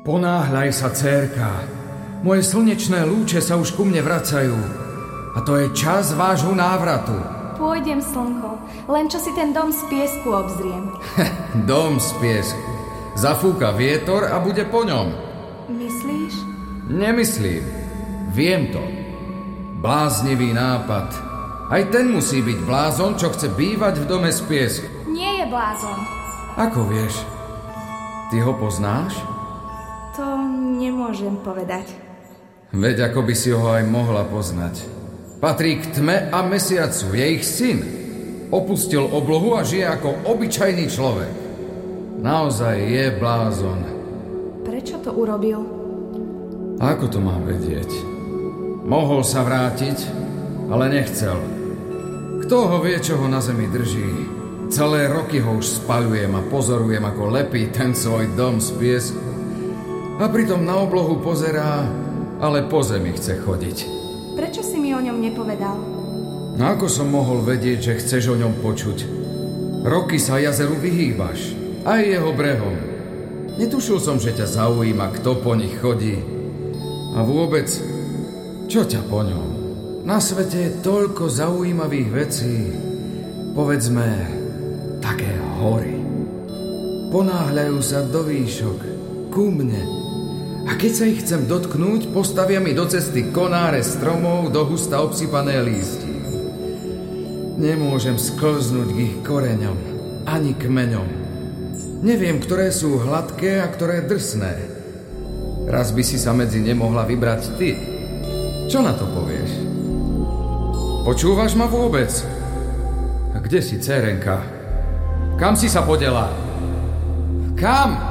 Ponáhľaj sa, dcérka. Moje slnečné lúče sa už ku mne vracajú. A to je čas vášho návratu. Pôjdem, slnko. Len čo si ten dom z piesku obzriem. Dom z piesku. Zafúka vietor a bude po ňom. Myslíš? Nemyslím. Viem to. Bláznivý nápad. Aj ten musí byť blázon, čo chce bývať v dome z piesku. Nie je blázon. Ako vieš? Ty ho poznáš? To nemôžem povedať. Veď ako by si ho aj mohla poznať. Patrí k tme a mesiacu, je ich syn. Opustil oblohu a žije ako obyčajný človek. Naozaj je blázon. Prečo to urobil? Ako to mám vedieť? Mohol sa vrátiť, ale nechcel. Kto ho vie, čo ho na zemi drží? Celé roky ho už spaľujem a pozorujem, ako lepí ten svoj dom z piesku. A pritom na oblohu pozerá, ale po zemi chce chodiť. Prečo si mi o ňom nepovedal? No ako som mohol vedieť, že chceš o ňom počuť? Roky sa jazeru vyhýbaš, aj jeho brehom. Netušil som, že ťa zaujíma, kto po nich chodí. A vôbec, čo ťa po ňom? Na svete je toľko zaujímavých vecí. Povedzme, také hory. Ponáhľajú sa do výšok, ku mne. A keď sa ich chcem dotknúť, postavia mi do cesty konáre stromov do husta obsypané lístí. Nemôžem sklznúť k ich koreňom, ani kmeňom. Neviem, ktoré sú hladké a ktoré drsné. Raz by si sa medzi ne mohla vybrať ty. Čo na to povieš? Počúvaš ma vôbec? A kde si, dcérenka? Kam si sa podela? Kam?